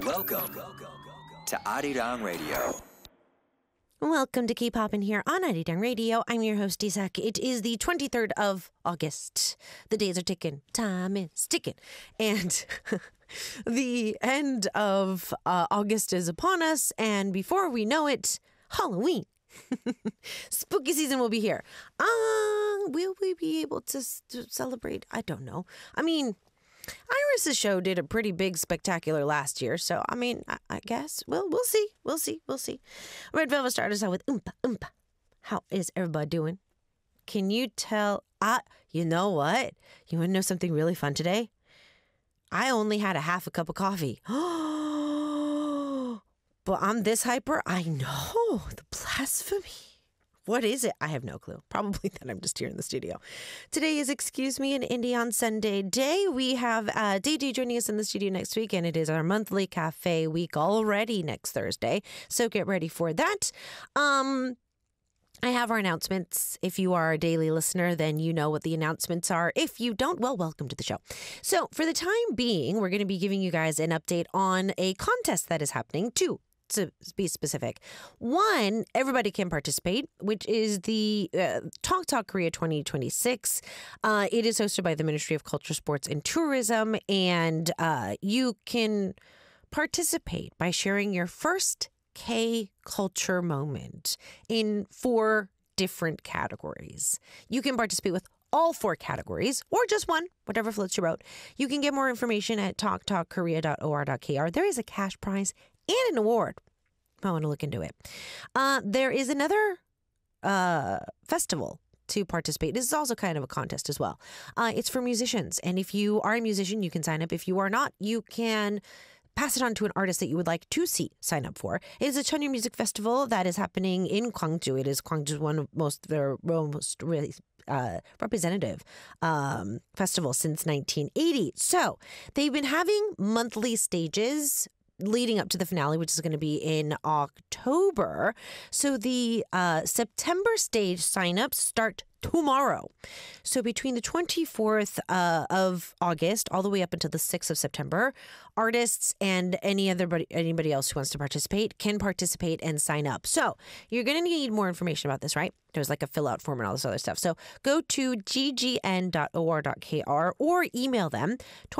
Welcome to Arirang Radio. Welcome to Keep Poppin' here on Arirang Radio. I'm your host, Isak. It is the 23rd of August. The days are ticking. Time is ticking. And the end of August is upon us. And before we know it, Halloween. Spooky season will be here. Will we be able to celebrate? I don't know. I mean, Iris's show did a pretty big spectacular last year, so I guess we'll see. We'll see. Red Velvet started us out with Oompa Oompa. How is everybody doing? Can you tell? You know what? You want to know something really fun today? I only had a half a cup of coffee. But I'm this hyper. I know, the blasphemy. What is it? I have no clue. Probably that I'm just here in the studio. Today is Excuse Me, an Indie on Sunday day. We have DD joining us in the studio next week, and it is our monthly cafe week already next Thursday. So get ready for that. I have our announcements. If you are a daily listener, then you know what the announcements are. If you don't, well, welcome to the show. So for the time being, we're going to be giving you guys an update on a contest that is happening to be specific. One, everybody can participate, which is the Talk Korea 2026. It is hosted by the Ministry of Culture, Sports, and Tourism, and you can participate by sharing your first K-culture moment in 4 different categories. You can participate with all 4 categories, or just one, whatever floats your boat. You can get more information at talktalkkorea.or.kr. There is a cash prize and an award. I want to look into it. There is another festival to participate. This is also kind of a contest as well. It's for musicians. And if you are a musician, you can sign up. If you are not, you can pass it on to an artist that you would like to see sign up for. It is a Cheonryul Music Festival that is happening in Gwangju. It is Gwangju's one of their most really representative festival since 1980. So they've been having monthly stages leading up to the finale, which is going to be in October. So the September stage signups start tomorrow. So between the 24th of August all the way up until the 6th of September, artists and anybody else who wants to participate can participate and sign up. So you're going to need more information about this, right? There's like a fill out form and all this other stuff. So go to ggn.or.kr or email them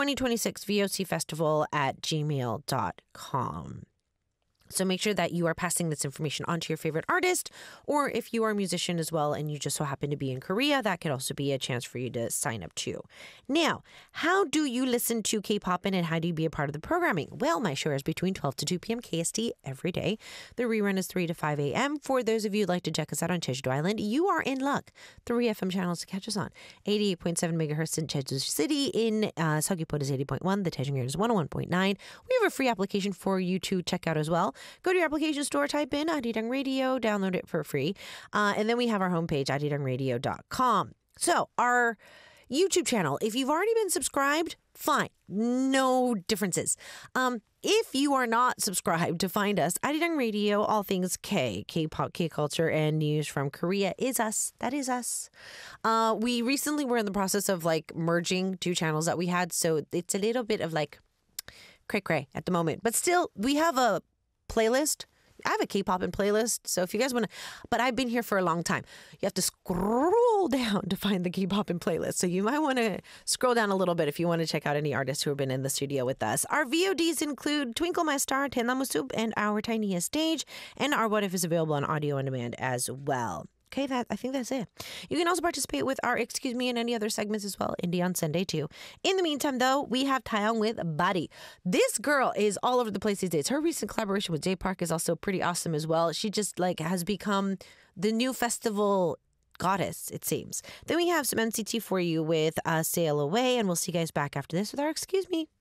2026vocfestival@gmail.com. So make sure that you are passing this information on to your favorite artist, or if you are a musician as well and you just so happen to be in Korea, that could also be a chance for you to sign up too. Now, how do you listen to K-Poppin' and how do you be a part of the programming? Well, my show is between 12 to 2 p.m. KST every day. The rerun is 3 to 5 a.m. For those of you who'd like to check us out on Jeju Island, you are in luck. 3 FM channels to catch us on. 88.7 megahertz in Jeju City. In Seogwipo is 80.1. The Daejeon is 101.9. We have a free application for you to check out as well. Go to your application store, type in Arirang Radio, download it for free. And then we have our homepage, arirangradio.com. So our YouTube channel, if you've already been subscribed, fine. No differences. If you are not subscribed, to find us, Arirang Radio, all things K-pop, K-culture, and news from Korea is us. That is us. We recently were in the process of merging 2 channels that we had. So it's a little bit of cray-cray at the moment. But still, we have a playlist. I have a K-Poppin' playlist, so if you guys want to, but I've been here for a long time. You have to scroll down to find the K-Poppin' playlist, so you might want to scroll down a little bit if you want to check out any artists who have been in the studio with us. Our VODs include Twinkle My Star, Tennamusub, and Our Tiniest Stage, and Our What If is available on audio on demand as well. Okay, I think that's it. You can also participate with our Excuse Me and any other segments as well, Indie on Sunday too. In the meantime, though, we have Taeyong with Body. This girl is all over the place these days. Her recent collaboration with Jay Park is also pretty awesome as well. She just has become the new festival goddess, it seems. Then we have some NCT for you with Sail Away, and we'll see you guys back after this with our Excuse Me.